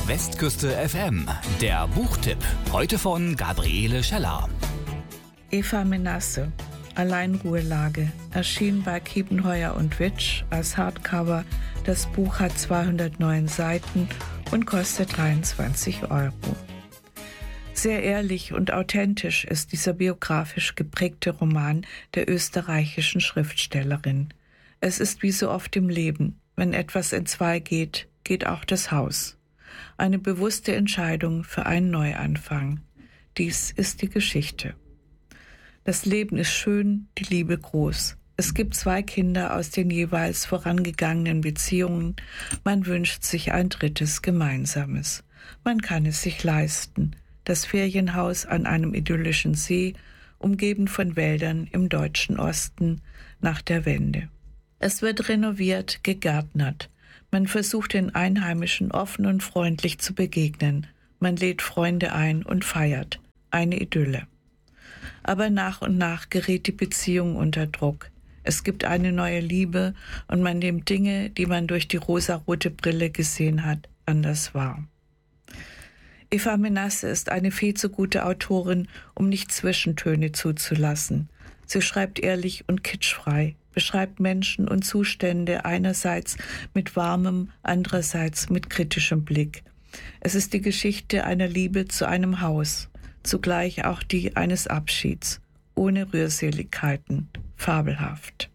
Westküste FM, der Buchtipp. Heute von Gabriele Scheller. Eva Menasse, Alleinruhelage, erschien bei Kiepenheuer und Witsch als Hardcover. Das Buch hat 209 Seiten und kostet 23 €. Sehr ehrlich und authentisch ist dieser biografisch geprägte Roman der österreichischen Schriftstellerin. Es ist wie so oft im Leben: Wenn etwas entzwei geht, geht auch das Haus. Eine bewusste Entscheidung für einen Neuanfang. Dies ist die Geschichte. Das Leben ist schön, die Liebe groß. Es gibt 2 Kinder aus den jeweils vorangegangenen Beziehungen. Man wünscht sich ein drittes gemeinsames. Man kann es sich leisten. Das Ferienhaus an einem idyllischen See, umgeben von Wäldern im deutschen Osten nach der Wende. Es wird renoviert, gegärtnert. Man versucht den Einheimischen offen und freundlich zu begegnen. Man lädt Freunde ein und feiert. Eine Idylle. Aber nach und nach gerät die Beziehung unter Druck. Es gibt eine neue Liebe und man nimmt Dinge, die man durch die rosarote Brille gesehen hat, anders wahr. Eva Menasse ist eine viel zu gute Autorin, um nicht Zwischentöne zuzulassen. Sie schreibt ehrlich und kitschfrei, beschreibt Menschen und Zustände einerseits mit warmem, andererseits mit kritischem Blick. Es ist die Geschichte einer Liebe zu einem Haus, zugleich auch die eines Abschieds, ohne Rührseligkeiten, fabelhaft.